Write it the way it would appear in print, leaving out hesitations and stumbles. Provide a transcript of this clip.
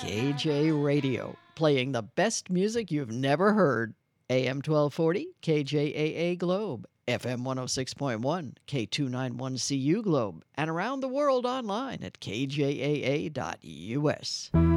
KJ Radio, playing the best music you've never heard. AM 1240, KJAA Globe, FM 106.1, K291CU Globe, and around the world online at kjaa.us.